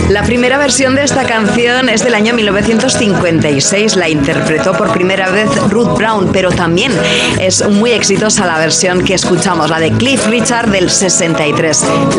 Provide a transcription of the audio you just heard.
La primera versión de esta canción es del año 1956. La interpretó por primera vez Ruth Brown, pero también es muy exitosa la versión que escuchamos, la de Cliff Richard del 63.